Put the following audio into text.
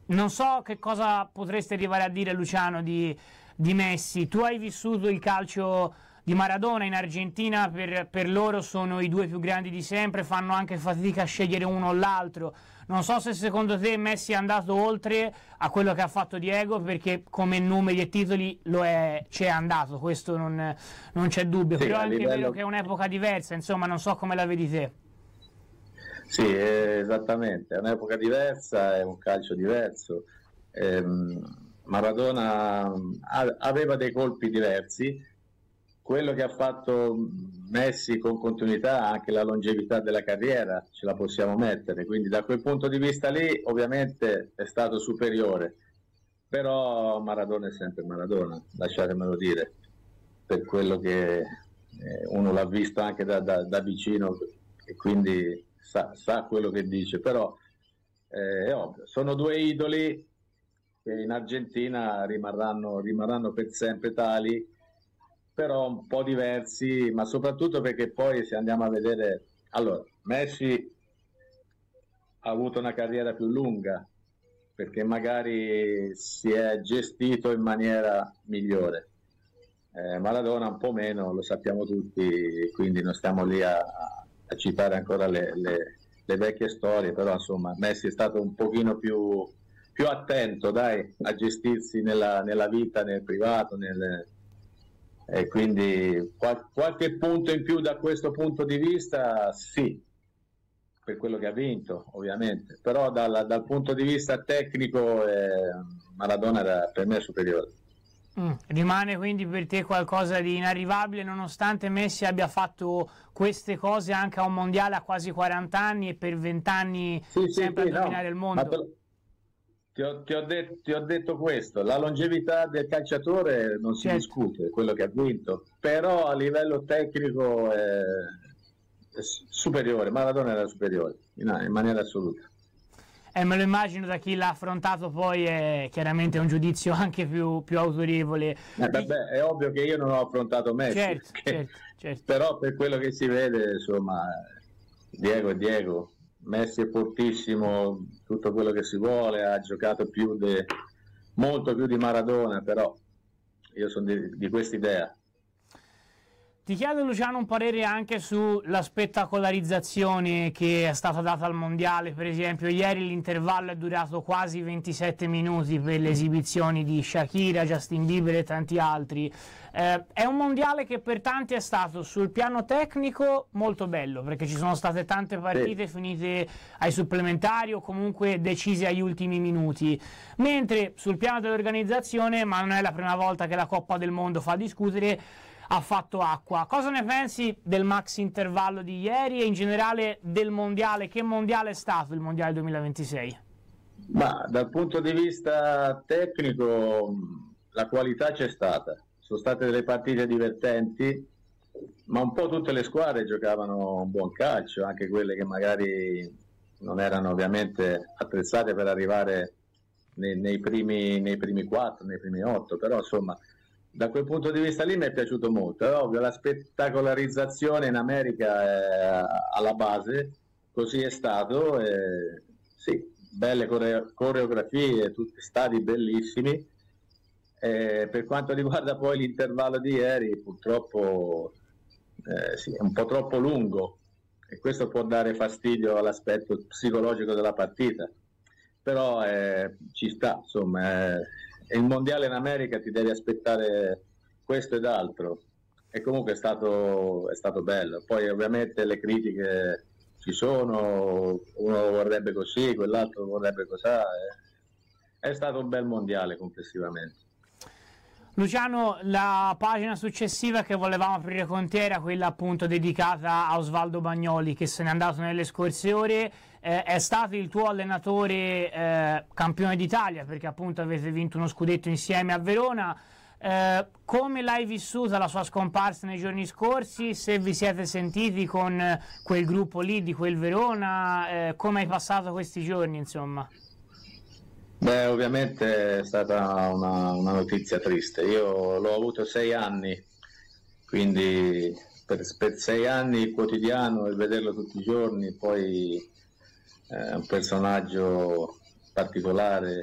Non so che cosa potresti arrivare a dire, Luciano, di Messi. Tu hai vissuto il calcio di Maradona in Argentina, per loro sono i due più grandi di sempre, fanno anche fatica a scegliere uno o l'altro. Non so se secondo te Messi è andato oltre a quello che ha fatto Diego, perché come numeri e titoli c'è andato, questo non c'è dubbio, Sì, però è anche livello... vero che è un'epoca diversa, insomma, non so come la vedi te. Sì, esattamente, è un'epoca diversa, è un calcio diverso. Maradona aveva dei colpi diversi, quello che ha fatto Messi con continuità, anche la longevità della carriera, ce la possiamo mettere, quindi da quel punto di vista lì ovviamente è stato superiore, però Maradona è sempre Maradona, lasciatemelo dire, per quello che uno l'ha visto anche da vicino e quindi sa quello che dice, però è ovvio, sono due idoli che in Argentina rimarranno per sempre tali, però un po' diversi, ma soprattutto perché poi se andiamo a vedere, allora, Messi ha avuto una carriera più lunga, perché magari si è gestito in maniera migliore. Maradona un po' meno, lo sappiamo tutti, quindi non stiamo lì a citare ancora le vecchie storie, però insomma Messi è stato un pochino più attento, dai, a gestirsi nella vita, nel privato, e quindi qualche punto in più da questo punto di vista, sì, per quello che ha vinto, ovviamente, però dal punto di vista tecnico Maradona era per me superiore. Rimane quindi per te qualcosa di inarrivabile, nonostante Messi abbia fatto queste cose anche a un mondiale a quasi 40 anni e per 20 anni sempre a dominare il mondo. Ti ho detto questo, la longevità del calciatore non si discute, quello che ha vinto, però a livello tecnico è superiore, Maradona era superiore, in maniera assoluta. Me lo immagino, da chi l'ha affrontato poi è chiaramente un giudizio anche più autorevole. Vabbè, è ovvio che io non ho affrontato Messi, certo. Però per quello che si vede, insomma, Diego è Diego, Messi è fortissimo, tutto quello che si vuole, ha giocato molto più di Maradona, però io sono di questa idea. Ti chiedo, Luciano, un parere anche sulla spettacolarizzazione che è stata data al mondiale. Per esempio, ieri l'intervallo è durato quasi 27 minuti per le esibizioni di Shakira, Justin Bieber e tanti altri. È un mondiale che per tanti è stato sul piano tecnico molto bello, perché ci sono state tante partite finite ai supplementari o comunque decise agli ultimi minuti, mentre sul piano dell'organizzazione, ma non è la prima volta che la Coppa del Mondo fa discutere, ha fatto acqua. Cosa ne pensi del max intervallo di ieri e in generale del mondiale? Che mondiale è stato il mondiale 2026? Ma dal punto di vista tecnico la qualità c'è stata, sono state delle partite divertenti, ma un po' tutte le squadre giocavano un buon calcio, anche quelle che magari non erano ovviamente attrezzate per arrivare nei primi 4, nei primi 8, però insomma da quel punto di vista lì mi è piaciuto molto. È ovvio, la spettacolarizzazione in America è alla base, così è stato, sì, belle coreografie, tutti stadi bellissimi. Per quanto riguarda poi l'intervallo di ieri, purtroppo sì, è un po' troppo lungo e questo può dare fastidio all'aspetto psicologico della partita, però ci sta, insomma. Il mondiale in America ti devi aspettare questo ed altro, e comunque è stato bello. Poi ovviamente le critiche ci sono, uno vorrebbe così, quell'altro vorrebbe così, è stato un bel mondiale complessivamente. Luciano, la pagina successiva che volevamo aprire con te era quella appunto dedicata a Osvaldo Bagnoli, che se n'è andato nelle scorse ore. È stato il tuo allenatore campione d'Italia, perché appunto avete vinto uno scudetto insieme a Verona. Come l'hai vissuta la sua scomparsa nei giorni scorsi? Se vi siete sentiti con quel gruppo lì di quel Verona, come hai passato questi giorni, insomma? Beh, ovviamente è stata una notizia triste. Io l'ho avuto 6 anni, quindi per 6 anni il quotidiano, il vederlo tutti i giorni, poi è un personaggio particolare,